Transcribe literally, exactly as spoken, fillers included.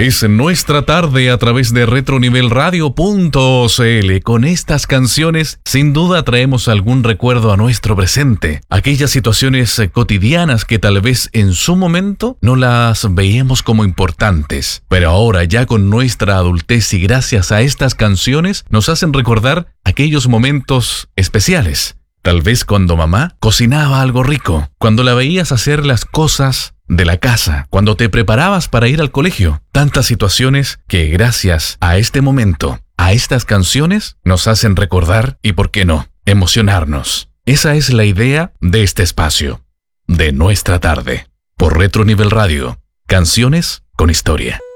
Es nuestra tarde a través de retronivelradio punto cl. Con estas canciones, sin duda traemos algún recuerdo a nuestro presente. Aquellas situaciones cotidianas que tal vez en su momento no las veíamos como importantes, pero ahora ya con nuestra adultez y gracias a estas canciones nos hacen recordar aquellos momentos especiales. Tal vez cuando mamá cocinaba algo rico, cuando la veías hacer las cosas de la casa, cuando te preparabas para ir al colegio. Tantas situaciones que gracias a este momento, a estas canciones, nos hacen recordar y, ¿por qué no?, emocionarnos. Esa es la idea de este espacio, de nuestra tarde, por Retro Nivel Radio. Canciones con historia.